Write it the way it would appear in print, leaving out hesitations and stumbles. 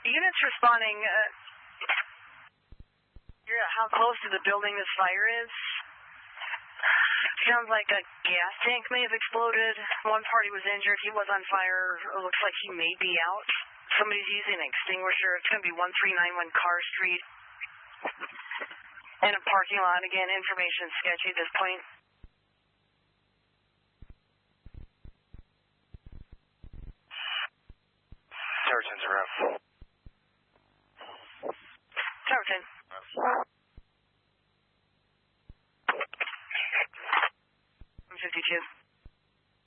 Units responding, how close to the building this fire is? Sounds like a gas tank may have exploded. One party was injured. He was on fire. It looks like he may be out. Somebody's using an extinguisher. It's going to be 1391 Carr Street. In a parking lot. Again, information sketchy at this point. Tower 10's around. Tower 10. 52.